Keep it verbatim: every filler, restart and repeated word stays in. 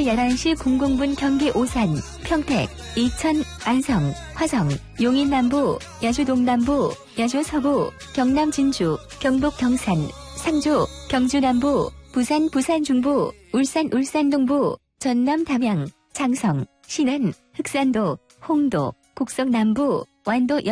오늘 열한 시 분 경기 오산, 평택, 이천, 안성, 화성, 용인 남부, 여주 동남부, 여주 서부, 경남 진주, 경북 경산, 상주, 경주 남부, 부산 부산 중부, 울산 울산 동부, 전남 담양, 장성, 신안, 흑산도, 홍도, 곡성 남부, 완도